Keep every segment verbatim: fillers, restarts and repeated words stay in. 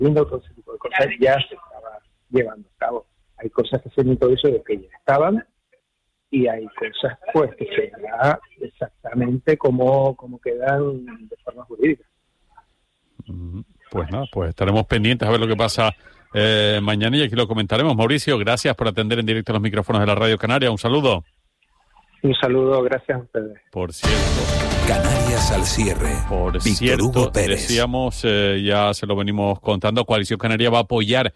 viendo todo ese tipo de cosas ya se estaba llevando a cabo. Hay cosas que se han introducido que ya estaban y hay cosas pues que se verá exactamente cómo, cómo quedan de forma jurídica. Pues nada, pues estaremos pendientes a ver lo que pasa eh, mañana y aquí lo comentaremos. Mauricio, gracias por atender en directo los micrófonos de la Radio Canaria. Un saludo. Un saludo, gracias a ustedes. Por cierto. Canarias al cierre. Por Víctor cierto, Hugo Pérez. decíamos, eh, ya se lo venimos contando, Coalición Canaria va a apoyar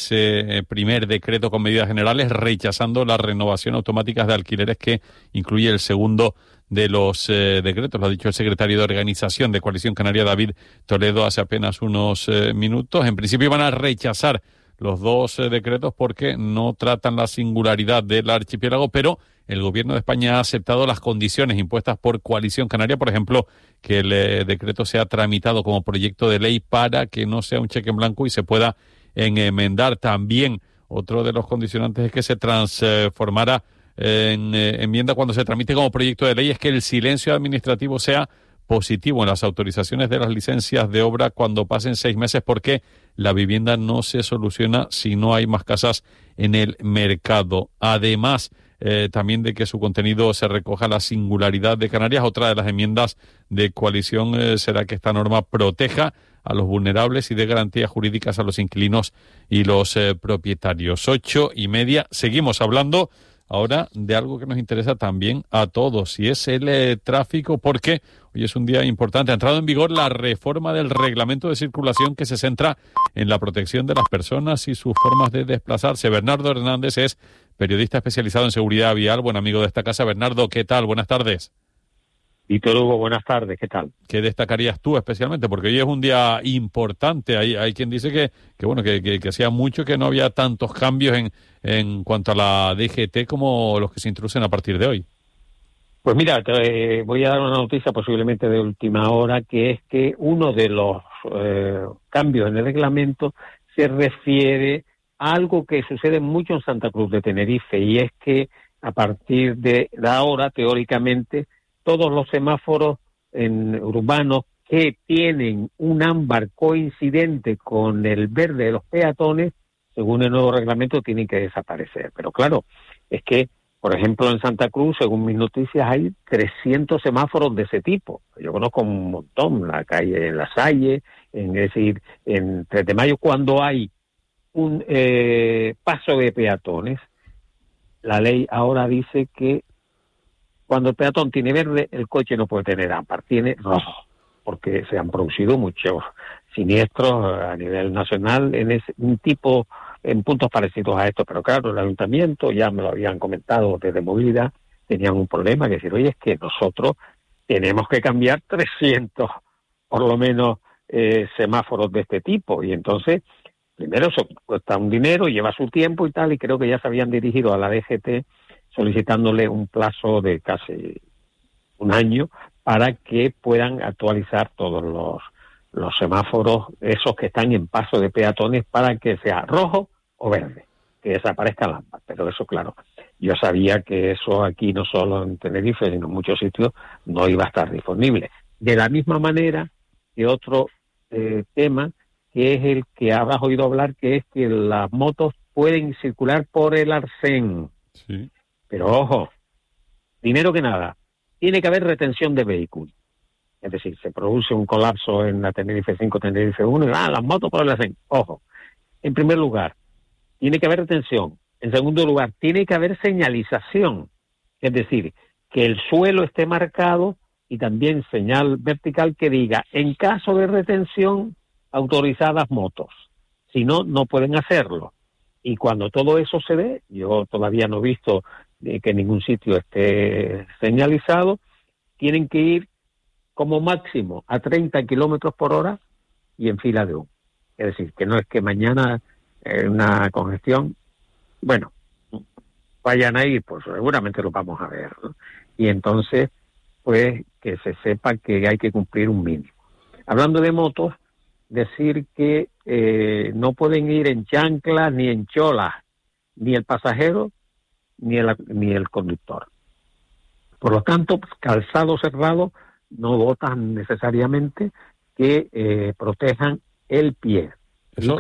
ese primer decreto con medidas generales, rechazando la renovación automática de alquileres que incluye el segundo de los eh, decretos. Lo ha dicho el secretario de Organización de Coalición Canaria, David Toledo, hace apenas unos eh, minutos. En principio van a rechazar los dos eh, decretos porque no tratan la singularidad del archipiélago, pero el Gobierno de España ha aceptado las condiciones impuestas por Coalición Canaria, por ejemplo, que el eh, decreto sea tramitado como proyecto de ley para que no sea un cheque en blanco y se pueda enmendar. También otro de los condicionantes es que se transformara en eh, enmienda cuando se tramite como proyecto de ley, es que el silencio administrativo sea positivo en las autorizaciones de las licencias de obra cuando pasen seis meses, porque la vivienda no se soluciona si no hay más casas en el mercado. Además, Eh, también de que su contenido se recoja la singularidad de Canarias. Otra de las enmiendas de coalición eh, será que esta norma proteja a los vulnerables y dé garantías jurídicas a los inquilinos y los eh, propietarios. Ocho y media. Seguimos hablando ahora de algo que nos interesa también a todos, y es el eh, tráfico, porque hoy es un día importante. Ha entrado en vigor la reforma del reglamento de circulación que se centra en la protección de las personas y sus formas de desplazarse. Bernardo Hernández es periodista especializado en seguridad vial, buen amigo de esta casa. Bernardo, ¿qué tal? Buenas tardes. Víctor Hugo, buenas tardes, ¿qué tal? ¿Qué destacarías tú especialmente? Porque hoy es un día importante. Hay, hay quien dice que, que bueno, que, que, que hacía mucho que no había tantos cambios en, en cuanto a la D G T como los que se introducen a partir de hoy. Pues mira, te voy a dar una noticia posiblemente de última hora, que es que uno de los eh, cambios en el reglamento se refiere a algo que sucede mucho en Santa Cruz de Tenerife, y es que a partir de ahora, teóricamente, todos los semáforos en urbanos que tienen un ámbar coincidente con el verde de los peatones, según el nuevo reglamento, tienen que desaparecer. Pero claro, es que, por ejemplo, en Santa Cruz, según mis noticias, hay trescientos semáforos de ese tipo. Yo conozco un montón, la calle en La Salle, en, es decir, en tres de mayo, cuando hay un eh, paso de peatones, la ley ahora dice que cuando el peatón tiene verde, el coche no puede tener ámbar, tiene rojo, porque se han producido muchos siniestros a nivel nacional en ese un tipo, en puntos parecidos a esto. Pero claro, el ayuntamiento, ya me lo habían comentado desde movilidad, tenían un problema, que decir, oye, es que nosotros tenemos que cambiar trescientos, por lo menos, eh, semáforos de este tipo, y entonces, primero eso cuesta un dinero, lleva su tiempo y tal, y creo que ya se habían dirigido a la D G T solicitándole un plazo de casi un año para que puedan actualizar todos los, los semáforos, esos que están en paso de peatones, para que sea rojo o verde, que desaparezcan las ámbar. Pero eso, claro, yo sabía que eso aquí, no solo en Tenerife, sino en muchos sitios, no iba a estar disponible. De la misma manera que otro eh, tema, que es el que habrás oído hablar, que es que las motos pueden circular por el Arsén. Sí. Pero ojo, primero que nada, tiene que haber retención de vehículos. Es decir, se produce un colapso en la Tenerife cinco, Tenerife uno, y ah, las motos por el Arsén. Ojo, en primer lugar, tiene que haber retención. En segundo lugar, tiene que haber señalización. Es decir, que el suelo esté marcado y también señal vertical que diga, en caso de retención, autorizadas motos. Si no, no pueden hacerlo. Y cuando todo eso se ve, yo todavía no he visto eh, que en ningún sitio esté señalizado, tienen que ir como máximo a treinta kilómetros por hora y en fila de uno. Es decir, que no es que mañana eh, una congestión, bueno, vayan a ir, pues seguramente lo vamos a ver, ¿no? Y entonces, pues, que se sepa que hay que cumplir un mínimo. Hablando de motos, decir que eh, no pueden ir en chanclas ni en cholas, ni el pasajero ni el, ni el conductor. Por lo tanto, pues, calzado cerrado no botan necesariamente que eh, protejan el pie.